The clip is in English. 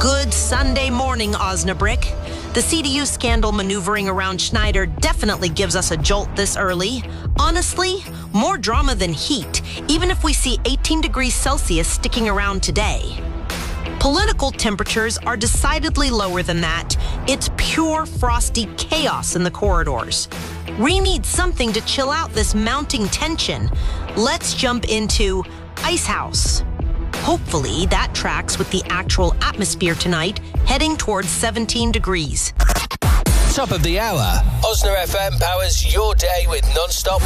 Good Sunday morning, Osnabrück. The CDU scandal maneuvering around Schneider definitely gives us a jolt this early. Honestly, more drama than heat, even if we see 18 degrees Celsius sticking around today. Political temperatures are decidedly lower than that. It's pure frosty chaos in the corridors. We need something to chill out this mounting tension. Let's jump into Ice House. Hopefully that tracks with the actual atmosphere tonight, heading towards 17 degrees. Top of the hour. Osna FM powers your day with non-stop